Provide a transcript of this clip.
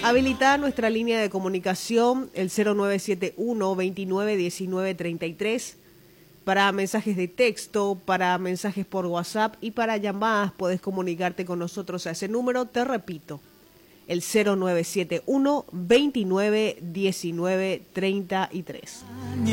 Habilita nuestra línea de comunicación, el 0971 29 19 33, para mensajes de texto, para mensajes por WhatsApp y para llamadas. Podés comunicarte con nosotros a ese número, te repito, el 0971 29 19 33.